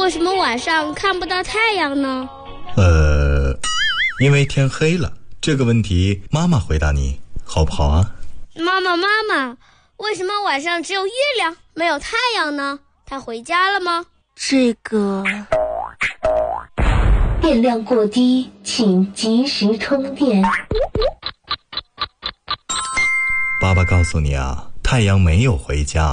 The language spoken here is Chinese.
为什么晚上看不到太阳呢？ 因为天黑了。这个问题妈妈回答你好不好啊？ 妈妈，为什么晚上只有月亮没有太阳呢？他回家了吗？ 这个电量过低，请及时充电。 爸爸告诉你啊，太阳没有回家。